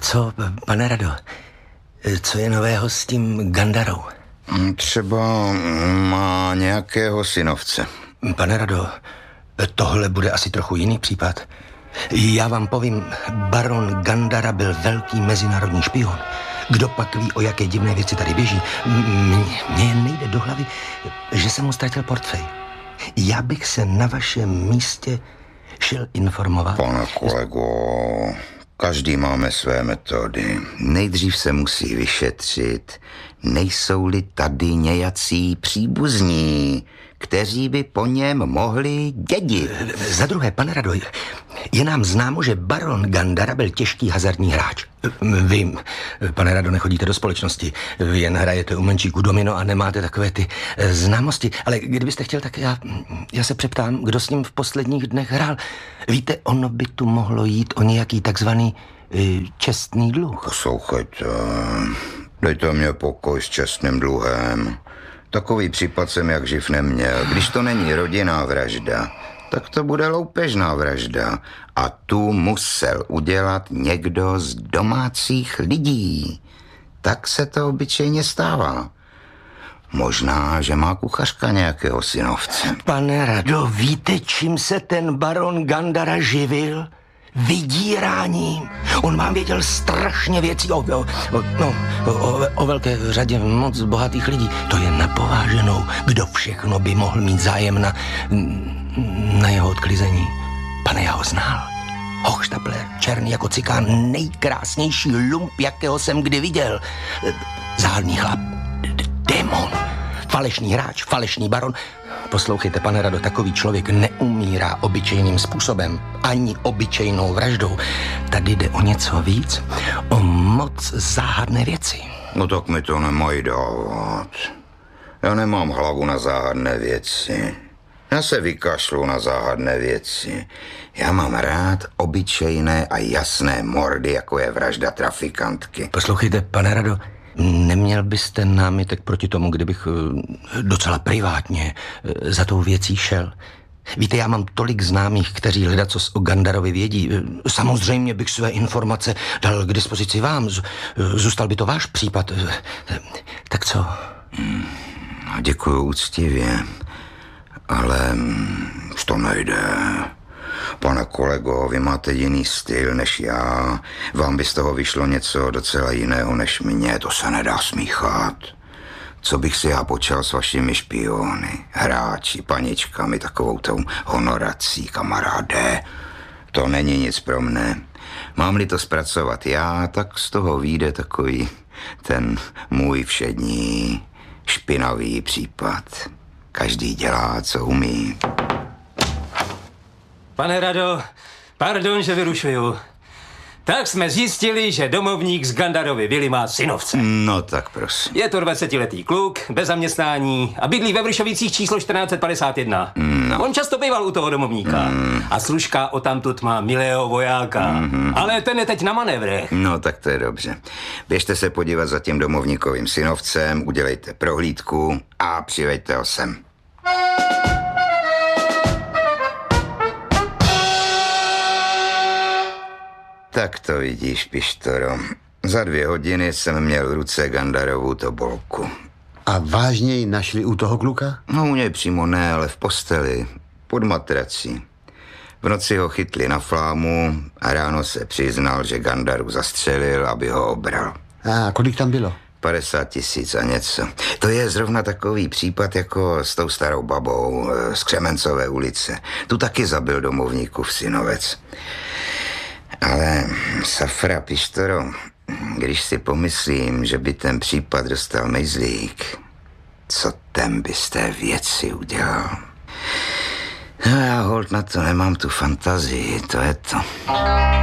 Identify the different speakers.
Speaker 1: Co, pane Rado, co je nového s tím Gandarou?
Speaker 2: Třeba má nějakého synovce.
Speaker 1: Pane Rado, tohle bude asi trochu jiný případ. Já vám povím, baron Gandara byl velký mezinárodní špion. Kdo pak ví, o jaké divné věci tady běží? Mně jen nejde do hlavy, že jsem mu ztratil portfej. Já bych se na vašem místě šel informovat.
Speaker 2: Pane kolego, každý máme své metody. Nejdřív se musí vyšetřit, nejsou-li tady nějací příbuzní, kteří by po něm mohli dědit.
Speaker 1: Za druhé, pane Rado, je nám známo, že baron Gandara byl těžký hazardní hráč. Vy, pane Rado, nechodíte do společnosti. Vy jen hrajete u menšíku domino a nemáte takové ty známosti. Ale kdybyste chtěl, tak já se přeptám, kdo s ním v posledních dnech hrál. Víte, ono by tu mohlo jít o nějaký takzvaný čestný dluh.
Speaker 2: Poslouchejte, dejte mě pokoj s čestným dluhem. Takový případ jsem jak živ neměl. Když to není rodinná vražda, tak to bude loupežná vražda. A tu musel udělat někdo z domácích lidí. Tak se to obyčejně stává. Možná, že má kuchařka nějakého synovce.
Speaker 1: Pane Rado, víte, čím se ten baron Gandara živil? Vydíráním. On vám věděl strašně věcí o velké řadě moc bohatých lidí. To je napováženou, kdo všechno by mohl mít zájem na jeho odklizení. Pane, já ho znal. Hochštapler, černý jako cikán, nejkrásnější lump, jakého jsem kdy viděl. Záhadný chlap, démon, falešný hráč, falešný baron. Poslouchejte, pane Rado, takový člověk neumírá obyčejným způsobem, ani obyčejnou vraždou. Tady jde o něco víc, o moc záhadné věci.
Speaker 2: No tak mi to nemají dávat. Já nemám hlavu na záhadné věci. Já se vykašlu na záhadné věci. Já mám rád obyčejné a jasné mordy, jako je vražda trafikantky.
Speaker 1: Poslouchejte, pane Rado, neměl byste námitek proti tomu, kdybych docela privátně za tou věcí šel? Víte, já mám tolik známých, kteří ledacos o Gandarovi vědí. Samozřejmě bych své informace dal k dispozici vám. Zůstal by to váš případ. Tak co?
Speaker 2: Děkuju úctivě, ale už to nejde. Pane kolego, vy máte jiný styl než já. Vám by z toho vyšlo něco docela jiného než mně. To se nedá smíchat. Co bych si já počal s vašimi špiony, hráči, paničkami, takovou tou honorací, kamaráde. To není nic pro mne. Mám-li to zpracovat já, tak z toho vyjde takový ten můj všední, špinavý případ. Každý dělá, co umí. Pane
Speaker 3: Rado, pardon, že vyrušuju. Tak jsme zjistili, že domovník z Gandarovy vily má synovce.
Speaker 2: No tak prosím.
Speaker 3: Je to 20letý kluk, bez zaměstnání a bydlí ve Vršovicích číslo 1451. No. On často býval u toho domovníka. A služka odtamtud má milého vojáka. Ale ten je teď na manévrech.
Speaker 2: No tak to je dobře. Běžte se podívat za tím domovníkovým synovcem, udělejte prohlídku a přiveďte ho sem. Tak to vidíš, Pištoro. Za 2 hodiny jsem měl v ruce Gandarovu tobolku.
Speaker 4: A vážně ji našli u toho kluka?
Speaker 2: No u něj přímo ne, ale v posteli, pod matrací. V noci ho chytli na flámu a ráno se přiznal, že Gandaru zastřelil, aby ho obral.
Speaker 4: A kolik tam bylo?
Speaker 2: 50 000 a něco. To je zrovna takový případ jako s tou starou babou z Křemencové ulice. Tu taky zabil domovníkův synovec. Ale safra, Pištoro, když si pomyslím, že by ten případ dostal Mejzlík, co ten by z té věci udělal? No já holt na to nemám tu fantazii, to je to.